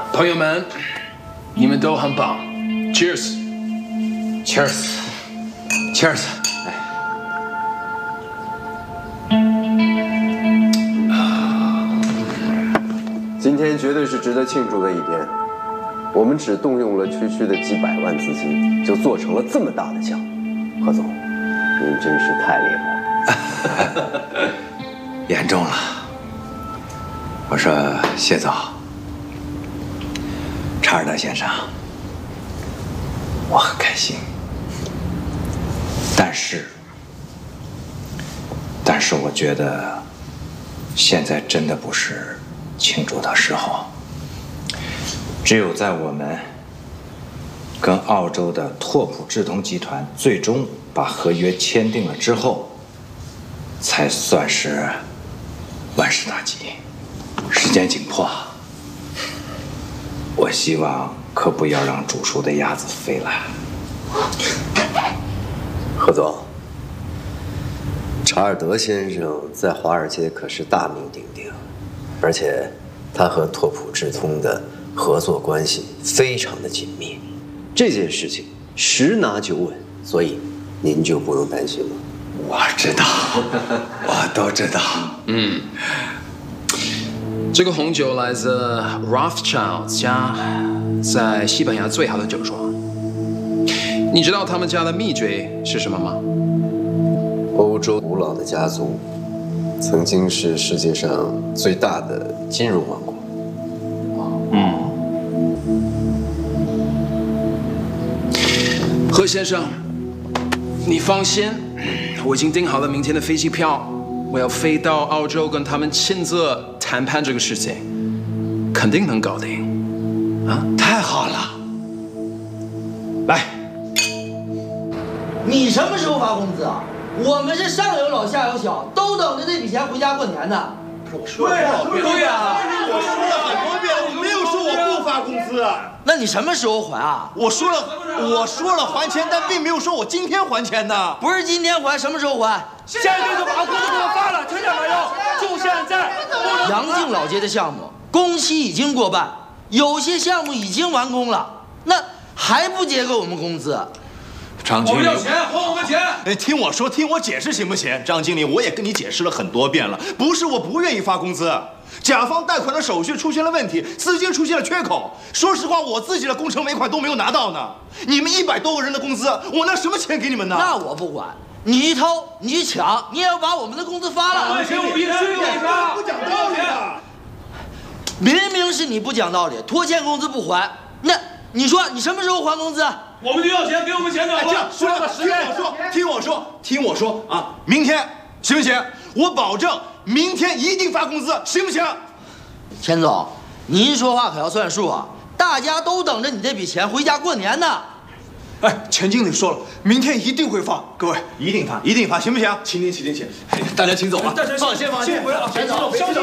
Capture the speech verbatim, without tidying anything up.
朋友们，你们都很棒 ，Cheers，Cheers，Cheers！ 今天绝对是值得庆祝的一天。我们只动用了区区的几百万资金，就做成了这么大的项目。何总，您真是太厉害了。 严重了。我说谢总，查尔德先生，我很开心，但是，但是我觉得现在真的不是庆祝的时候。只有在我们跟澳洲的拓普智通集团最终把合约签订了之后，才算是万事大吉。时间紧迫，我希望可不要让煮熟的鸭子飞了。 何总，查尔德先生在华尔街可是大名鼎鼎，而且他和拓普智通的合作关系非常的紧密，这件事情十拿九稳，所以您就不用担心了。 我知道，我都知道。 嗯，这个红酒来自 Rothschild 家，在西班牙最好的酒庄。你知道他们家的秘诀是什么吗？ 欧洲古老的家族，曾经是世界上最大的金融王国。 嗯。何先生，你放心，我已经订好了明天的飞机票，我要飞到澳洲跟他们亲自谈判这个事情，肯定能搞定。啊， 太好了！来， 你什么时候发工资啊？我们是上有老下有小，都等着这笔钱回家过年呢。 我说了好多遍，对呀，我说了很多遍，我没有说我不发工资。 那你什么时候还啊？ 我说了，我说了还钱，但并没有说我今天还钱呢。 不是今天还，什么时候还？ 现在就把工资给我发了，听见没有？就现在。 杨静老街的项目工期已经过半，有些项目已经完工了，那还不结给我们工资？ 张经理， 我们要钱，还我们钱！ 哎，听我说，听我解释行不行？张经理，我也跟你解释了很多遍了，不是我不愿意发工资，甲方贷款的手续出现了问题，资金出现了缺口。说实话，我自己的工程尾款都没有拿到呢。你们一百多个人的工资，我拿什么钱给你们呢？ 那我不管，你去偷，你去抢，你也要把我们的工资发了。 钱我必须给你发， 不讲道理的。 明明是你不讲道理，拖欠工资不还，那你说你什么时候还工资？ 我们就要钱，给我们钱哎，这样说了，听我说，听我说，听我说啊！明天行不行？我保证明天一定发工资，行不行？ 钱总，您说话可要算数啊！大家都等着你这笔钱回家过年呢。 哎，钱经理说了，明天一定会发，各位一定发，一定发，行不行？请您，请您，请，大家请走吧。 大家放心，放心，钱总，钱总。